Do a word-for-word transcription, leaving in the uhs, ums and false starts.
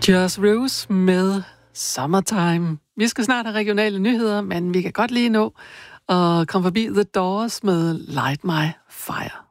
Joss Rose med Summertime. Vi skal snart have regionale nyheder, men vi kan godt lige nå at komme forbi The Doors med Light My Fire.